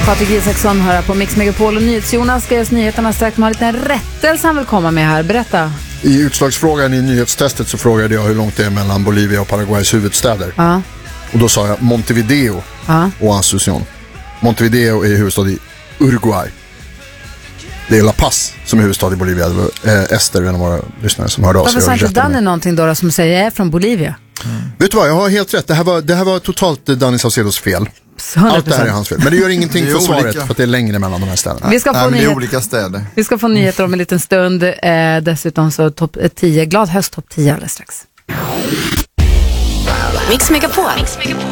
Patrik Isaksson hör på Mix Megapol och NyhetsJonas ska ge oss nyheterna strax. Man har en liten rättelse han vill komma med här. Berätta. I utslagsfrågan i nyhetstestet så frågade jag hur långt det är mellan Bolivia och Paraguays huvudstäder. Ja. Och då sa jag Montevideo och Asunción. Montevideo är huvudstad i Uruguay. Det är La Paz som är huvudstad i Bolivia. Det var Ester, en av våra lyssnare, som hörde av sig. Varför sa inte Danny någonting då som säger jag är från Bolivia? Vet du vad, jag har helt rätt. Det här var totalt Danny Saucedos fel. 100%. Allt det här är hans fel. Men det gör ingenting för svaret för att det är längre mellan de här städerna. Vi ska få det är olika städer. Vi ska få nyheter om en liten stund. Dessutom så topp 10, glad höst topp 10 alldeles strax. Mix Megapol.